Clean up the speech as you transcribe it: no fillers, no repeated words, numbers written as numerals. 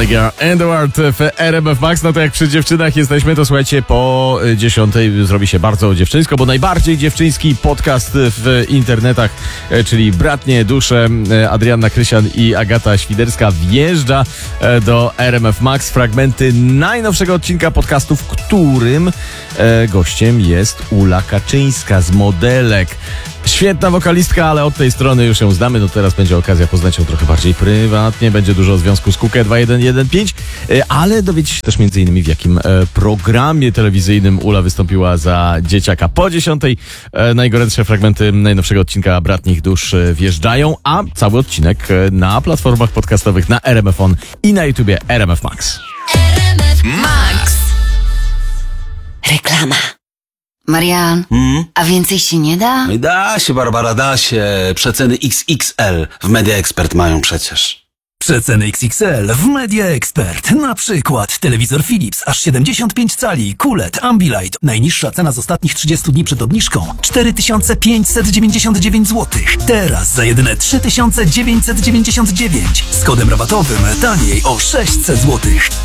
Only Girl in the World w RMF Max. No to jak przy dziewczynach jesteśmy, to słuchajcie, po 10 zrobi się bardzo dziewczyńsko, bo najbardziej dziewczyński podcast w internetach, czyli Bratnie Dusze, Adrianna Krysian i Agata Świderska wjeżdża do RMF Max. Fragmenty najnowszego odcinka podcastu, w którym gościem jest Ula Kaczyńska z Modelek. Świetna wokalistka, ale od tej strony już ją znamy, no teraz będzie okazja poznać ją trochę bardziej prywatnie, będzie dużo o związku z KUKE 2115, ale dowiecie się też m.in. w jakim programie telewizyjnym Ula wystąpiła za dzieciaka. Po 10 najgorętsze fragmenty najnowszego odcinka Bratnich Dusz wjeżdżają, a cały odcinek na platformach podcastowych, na RMF On i na YouTubie RMF Max. RMF Max. Reklama. Marian, a więcej się nie da? Da się, Barbara, da się. Przeceny XXL w Media Expert mają przecież. Przeceny XXL w Media Expert. Na przykład telewizor Philips aż 75 cali, QLED, Ambilight. Najniższa cena z ostatnich 30 dni przed obniżką 4599 zł. Teraz za jedyne 3999. Z kodem rabatowym taniej o 600 zł.